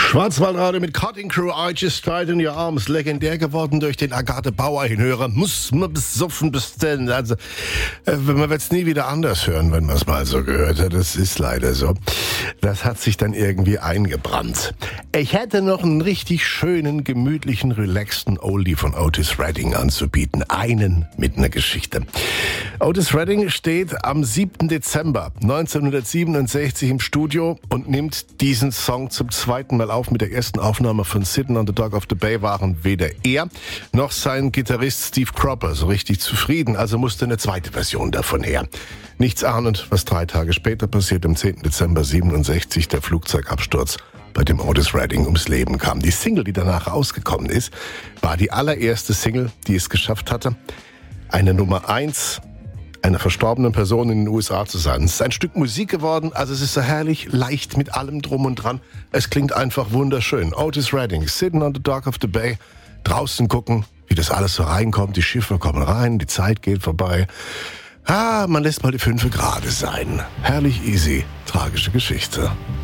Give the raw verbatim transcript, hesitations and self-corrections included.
Schwarzwaldradio mit Cutting Crew, I Just Tried in Your Arms, legendär geworden durch den Agathe Bauer Hinhörer. Muss man besoffen bestellen. Also, äh, man wird es nie wieder anders hören, wenn man es mal so gehört hat. Das ist leider so. Das hat sich dann irgendwie eingebrannt. Ich hätte noch einen richtig schönen, gemütlichen, relaxten Oldie von Otis Redding anzubieten. Einen mit einer Geschichte. Otis Redding steht am siebten Dezember neunzehnhundertsiebenundsechzig im Studio und nimmt diesen Song zum zweiten Mal auf. Mit der ersten Aufnahme von Sitting on the Dock of the Bay waren weder er noch sein Gitarrist Steve Cropper so richtig zufrieden, also musste eine zweite Version davon her. Nichts ahnend, was drei Tage später passiert, am zehnten Dezember siebenundsechzig, der Flugzeugabsturz, bei dem Otis Redding ums Leben kam. Die Single, die danach rausgekommen ist, war die allererste Single, die es geschafft hatte, eine Nummer eins einer verstorbenen Person in den U S A zu sein. Es ist ein Stück Musik geworden, also es ist so herrlich, leicht mit allem drum und dran. Es klingt einfach wunderschön. Otis Redding, Sitting on the Dock of the Bay, draußen gucken, wie das alles so reinkommt. Die Schiffe kommen rein, die Zeit geht vorbei. Ah, man lässt mal die Fünfe gerade sein. Herrlich easy, tragische Geschichte.